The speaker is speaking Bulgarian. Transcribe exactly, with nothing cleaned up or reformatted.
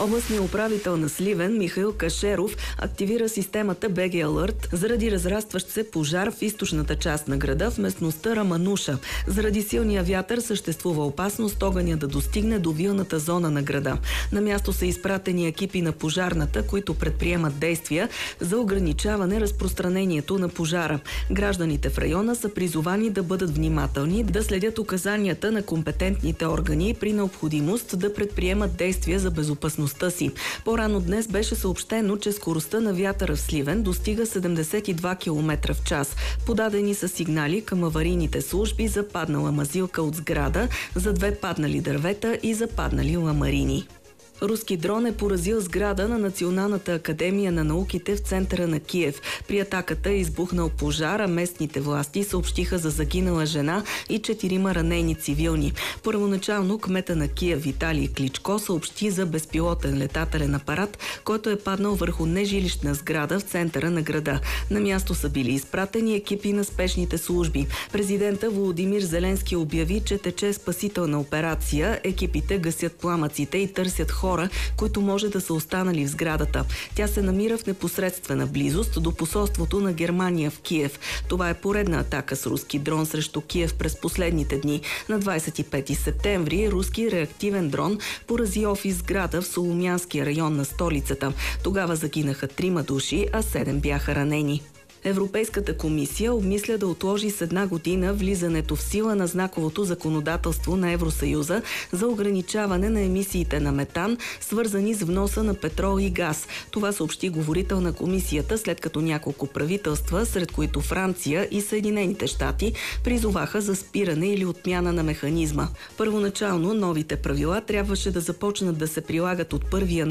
Областният управител на Сливен Михаил Кашеров активира системата би джи Alert заради разрастващ се пожар в източната част на града в местността Рамануша. Заради силния вятър съществува опасност огъня да достигне до вилната зона на града. На място са изпратени екипи на пожарната, които предприемат действия за ограничаване разпространението на пожара. Гражданите в района са призовани да бъдат внимателни, да следят указанията на компетентните органи и при необходимост да предприемат действия за безопасността си. По-рано днес беше съобщено, че скоростта на вятъра в Сливен достига седемдесет и два километра в час. Подадени са сигнали към аварийните служби за паднала мазилка от сграда, за две паднали дървета и за паднали ламарини. Руски дрон е поразил сграда на Националната академия на науките в центъра на Киев. При атаката е избухнал пожар, а местните власти съобщиха за загинала жена и четирима ранени цивилни. Първоначално кмета на Киев Виталий Кличко съобщи за безпилотен летателен апарат, който е паднал върху нежилищна сграда в центъра на града. На място са били изпратени екипи на спешните служби. Президента Володимир Зеленски обяви, че тече спасителна операция. Екипите гасят пламъците и търсят хора, които може да са останали в сградата. Тя се намира в непосредствена близост до посолството на Германия в Киев. Това е поредна атака с руски дрон срещу Киев през последните дни. На двадесет и пети септември руски реактивен дрон порази офис сграда в Соломянския район на столицата. Тогава загинаха трима души, а седем бяха ранени. Европейската комисия обмисля да отложи с една година влизането в сила на знаковото законодателство на Евросъюза за ограничаване на емисиите на метан, свързани с вноса на петрол и газ. Това съобщи говорител на комисията, след като няколко правителства, сред които Франция и Съединените щати, призоваха за спиране или отмяна на механизма. Първоначално новите правила трябваше да започнат да се прилагат от първи януари